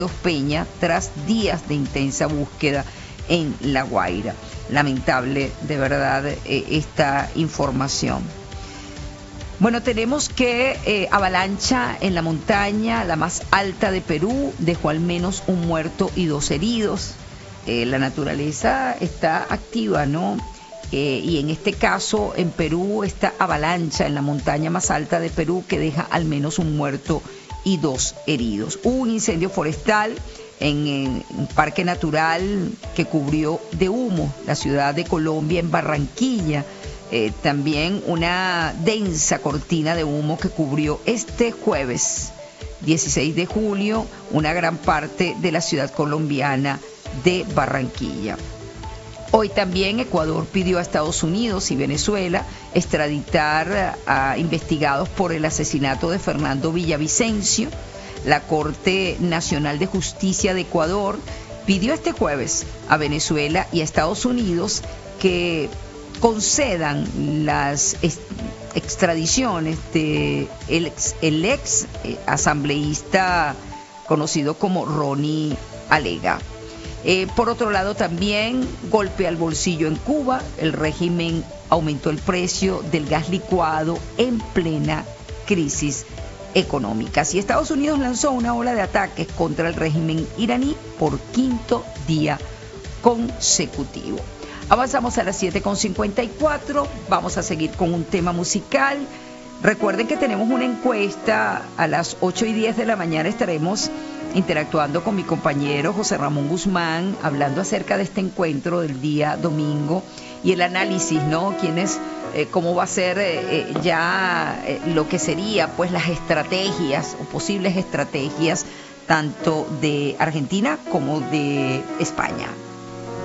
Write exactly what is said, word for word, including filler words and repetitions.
Peña tras días de intensa búsqueda en La Guaira. Lamentable, de verdad, eh, esta información. Bueno, tenemos que eh, avalancha en la montaña, la más alta de Perú, dejó al menos un muerto y dos heridos. Eh, la naturaleza está activa, ¿no? Eh, y en este caso, en Perú, esta avalancha en la montaña más alta de Perú que deja al menos un muerto y dos heridos. Hubo un incendio forestal en, en un parque natural que cubrió de humo la ciudad de Colombia, en Barranquilla. Eh, también una densa cortina de humo que cubrió este jueves dieciséis de julio una gran parte de la ciudad colombiana de Barranquilla. Hoy también Ecuador pidió a Estados Unidos y Venezuela extraditar a investigados por el asesinato de Fernando Villavicencio. La Corte Nacional de Justicia de Ecuador pidió este jueves a Venezuela y a Estados Unidos que concedan las extradiciones de el ex, el ex asambleísta conocido como Ronnie Alega. Eh, por otro lado, también golpe al bolsillo en Cuba. El régimen aumentó el precio del gas licuado en plena crisis económica. Y Estados Unidos lanzó una ola de ataques contra el régimen iraní por quinto día consecutivo. Avanzamos a las siete con cincuenta y cuatro. Vamos a seguir con un tema musical. Recuerden que tenemos una encuesta. A las ocho y diez de la mañana estaremos interactuando con mi compañero José Ramón Guzmán, hablando acerca de este encuentro del día domingo y el análisis, ¿no? ¿Quién es, eh, cómo va a ser eh, ya eh, lo que sería, pues, las estrategias o posibles estrategias tanto de Argentina como de España?